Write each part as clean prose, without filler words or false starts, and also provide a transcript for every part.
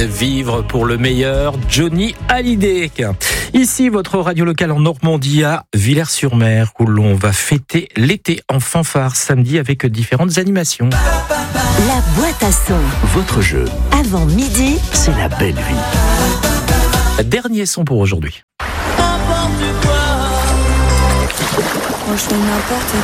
Vivre pour le meilleur, Johnny Hallyday. Ici, votre radio locale en Normandie à Villers-sur-Mer, où l'on va fêter l'été en fanfare samedi avec différentes animations. La boîte à son. Votre jeu. Avant midi, C'est la belle vie. Dernier son pour aujourd'hui. Moi je fais n'importe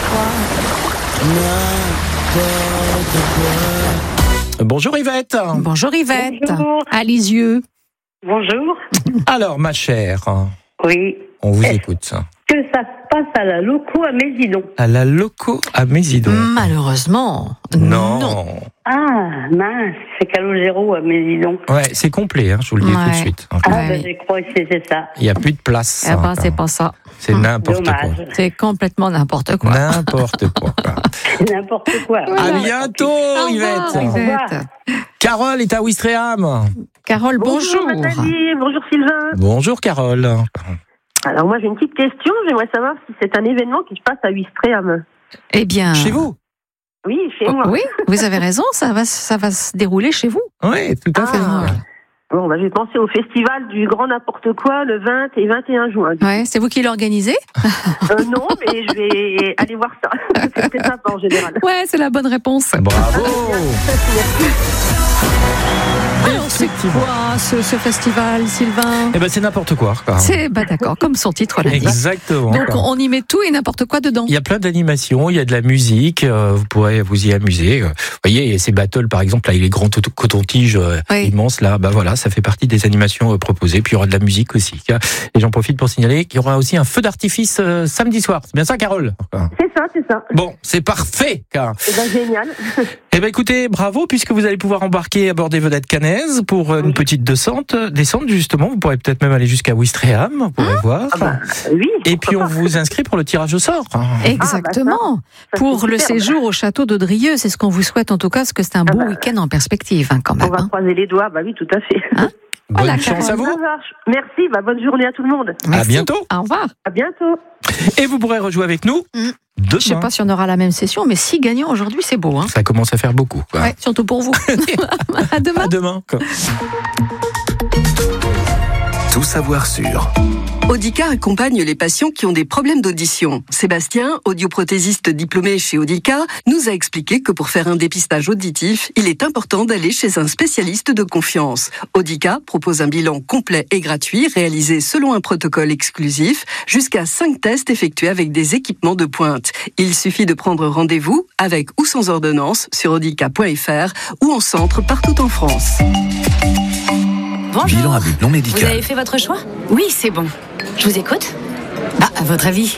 quoi. Bonjour Yvette. Bonjour Yvette. Bonjour. À Lisieux. Bonjour. Alors ma chère, Oui. on vous écoute. Que ça se passe à la loco à Mésidon. À la loco à Mésidon. Malheureusement, Non. Ah, mince, c'est Calogero à Mésidon. Ouais, c'est complet, je vous le dis tout de Ouais. suite. Ah, Ouais, ben, oui. j'ai cru que c'était ça. Il n'y a plus de place. Eh ben, c'est pas ça. C'est n'importe quoi. Dommage. C'est complètement n'importe quoi. N'importe quoi. N'importe quoi. À bientôt Au revoir, Yvette. Yvette. Carole est à Ouistreham. Carole, bonjour. Nathalie, bonjour Sylvain. Bonjour Carole. Alors moi j'ai une petite question, j'aimerais savoir si c'est un événement qui se passe à Ouistreham. Eh bien, Chez vous? Oui, chez moi. Oui, vous avez raison, ça va se dérouler chez vous. Oui, tout à fait. Ah. Bon, bah, j'ai pensé au festival du grand n'importe quoi le 20 et 21 juin. Ouais, c'est vous qui l'organisez? Non, mais je vais aller voir ça. C'est très sympa en général. Ouais, c'est la bonne réponse. Bravo. Alors, c'est quoi ce festival, Sylvain? Eh ben c'est n'importe quoi. D'accord, comme son titre l'a dit. Exactement. Donc on y met tout et n'importe quoi dedans. Il y a plein d'animations, il y a de la musique, vous pourrez vous y amuser. Vous voyez, ces battles par exemple, là, il y a les grands coton-tiges Oui. immenses, là, bah voilà, ça fait partie des animations proposées. Puis il y aura de la musique aussi. Et j'en profite pour signaler qu'il y aura aussi un feu d'artifice samedi soir. C'est bien ça, Carole? C'est ça. Bon, c'est parfait. Eh ben, génial. Eh ben écoutez, bravo, puisque vous allez pouvoir embarquer à bord des vedettes cannaises pour une petite descente justement. Vous pourrez peut-être même aller jusqu'à Ouistreham, vous pourrez voir. Ah bah, oui. Et puis on vous inscrit pour le tirage au sort. Exactement. Ça, Pour c'est le superbe. séjour au château d'Audrieux, c'est ce qu'on vous souhaite en tout cas, parce que c'est un beau week-end en perspective quand On même. va croiser les doigts, bah oui, tout à fait. Bonne Voilà, chance à Carole. vous. Ça marche. Merci, bah, bonne journée à tout le monde. À bientôt. Au revoir. À bientôt. Et vous pourrez rejouer avec nous demain. Je sais pas si on aura la même session, mais si gagnant aujourd'hui, c'est beau. Ça commence à faire beaucoup. Quoi. Ouais, surtout pour vous. À demain. À demain. Quoi. Tout savoir sur. Audica accompagne les patients qui ont des problèmes d'audition. Sébastien, audioprothésiste diplômé chez Audica, nous a expliqué que pour faire un dépistage auditif, il est important d'aller chez un spécialiste de confiance. Audica propose un bilan complet et gratuit réalisé selon un protocole exclusif, jusqu'à 5 tests effectués avec des équipements de pointe. Il suffit de prendre rendez-vous avec ou sans ordonnance sur audica.fr ou en centre partout en France. Bilan à but non Vous médical. avez fait votre choix? Oui, c'est bon. Je vous écoute. À votre avis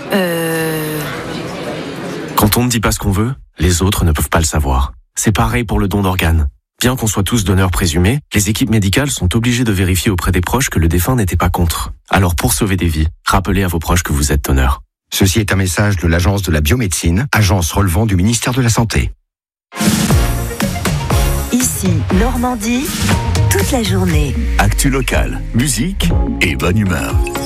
Quand on ne dit pas ce qu'on veut, les autres ne peuvent pas le savoir. C'est pareil pour le don d'organes. Bien qu'on soit tous donneurs présumés, les équipes médicales sont obligées de vérifier auprès des proches que le défunt n'était pas contre. Alors pour sauver des vies, rappelez à vos proches que vous êtes donneur. Ceci est un message de l'Agence de la biomédecine, agence relevant du ministère de la Santé. ici Normandie, toute la journée. Actu locale, musique et bonne humeur.